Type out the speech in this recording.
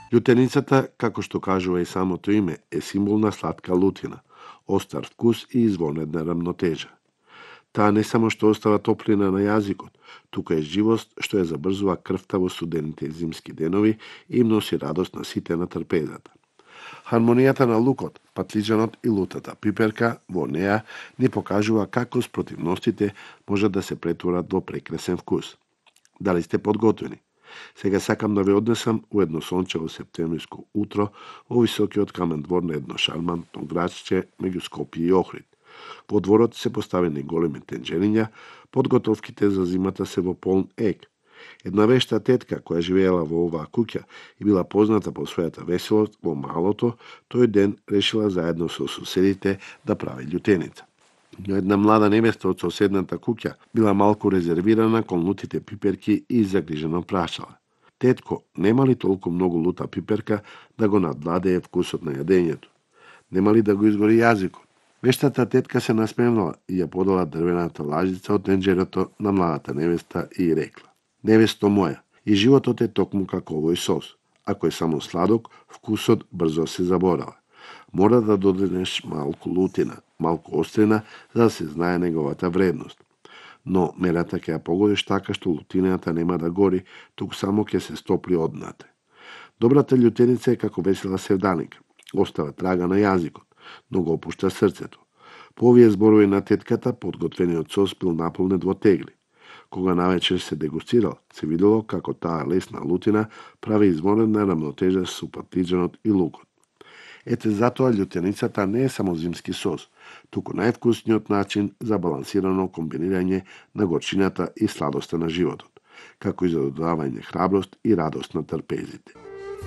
Љутеницата, како што кажува и самото име, е символ на сладка лутина, остар вкус и извонредна рамнотежа. Таа не само што остава топлина на јазикот, туку е живост што ја забрзува крвта во студените зимски денови и им носи радост на сите на трпезата. Хармонијата на лукот, патлиџанот и лутата пиперка во неа ни покажува како спротивностите можат да се претворат во прекрасен вкус. Дали сте подготвени? Сега сакам да ве однесам у едно сончево септемвриско утро во високиот камен двор на едно шармантно градче меѓу Скопје и Охрид. Во дворот се поставени големи тенџериња, подготовките за зимата се во полн ек. Една вешта тетка која живеела во оваа куќа и била позната по својата веселост во малото, тој ден решила заедно со соседите да прави љутеница. Но една млада невеста од соседната куќа била малку резервирана кон лутите пиперки и загрижено прашала: "Тетко, нема ли толку многу лута пиперка да го надвладее вкусот на јадењето? Нема ли да го изгори јазикот?" Вештата тетка се насмевнала и ја подала дрвената лажица од тенџерото на младата невеста и рекла: "Невесто моја, и животот е токму како овој сос. Ако е само сладок, вкусот брзо се заборава. Мора да додадеш малку лутина, малку острина, за да се знае неговата вредност. Но мерата ќе ја погодиш така што лутината нема да гори, туку само ќе се стопли однате. Добрата љутеница е како весела севданика. Остава трага на јазикот, но го опушта срцето. По овие зборови на тетката, подготвениот сос бил наполнет во тегли. Кога навечер се дегустирал, се видело како таа лесна лутина прави извонредна рамнотежа со патлиџанот и лукот. Ете затоа љутеницата не е само зимски сос, туку највкусниот начин за балансирано комбинирање на горчината и сладоста на животот, како и за додавање храброст и радост на трпезите.